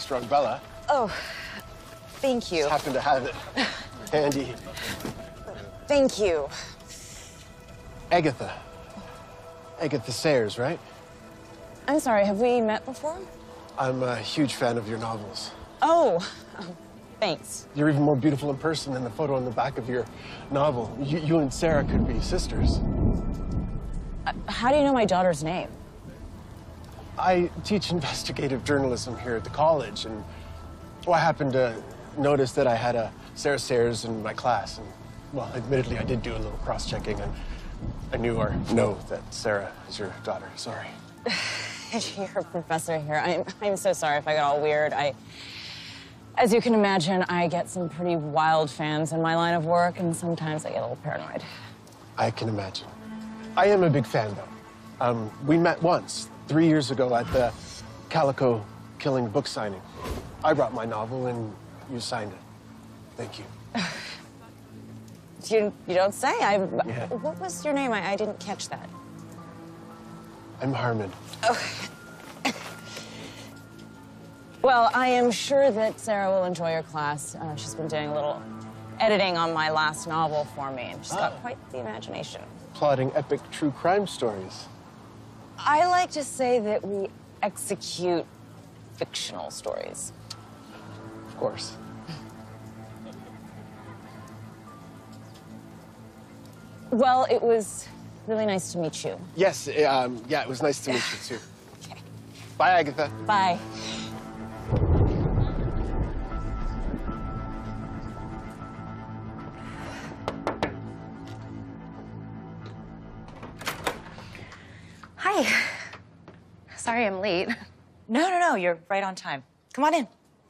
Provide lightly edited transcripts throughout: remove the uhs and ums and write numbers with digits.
strong Bella. Oh, thank you. Just happen to have it handy. Thank you. Agatha. Agatha Sayers, right? I'm sorry, have we met before? I'm a huge fan of your novels. Oh, thanks. You're even more beautiful in person than the photo on the back of your novel. You and Sarah could be sisters. How do you know my daughter's name? I teach investigative journalism here at the college, and I happened to notice that I had a Sarah Sayers in my class, and, well, admittedly, I did do a little cross-checking, and I knew or know that Sarah is your daughter. Sorry. You're a professor here. I'm so sorry if I got all weird. As you can imagine, I get some pretty wild fans in my line of work, and sometimes I get a little paranoid. I can imagine. I am a big fan, though. We met once, 3 years ago, at the Calico Killing book signing. I brought my novel, and you signed it. Thank you. You don't say. Yeah. What was your name? I didn't catch that. I'm Harmon. Oh. Well, I am sure that Sarah will enjoy your class. She's been doing a little editing on my last novel for me, and she's got quite the imagination. Plotting epic true crime stories. I like to say that we execute fictional stories. Of course. Well, it was really nice to meet you. Yes, yeah, it was nice to meet you, too. Okay. Bye, Agatha. Bye. Hi. Sorry I'm late. No, you're right on time. Come on in.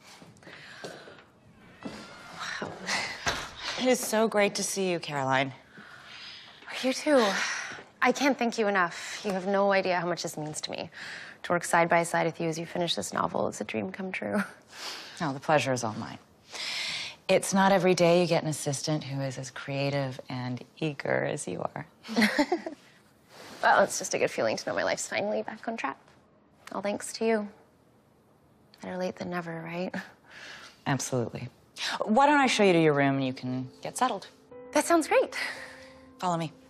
Wow. It is so great to see you, Caroline. You too. I can't thank you enough. You have no idea how much this means to me. To work side by side with you as you finish this novel is a dream come true. No, the pleasure is all mine. It's not every day you get an assistant who is as creative and eager as you are. Well, it's just a good feeling to know my life's finally back on track. All thanks to you. Better late than never, right? Absolutely. Why don't I show you to your room and you can get settled? That sounds great. Follow me.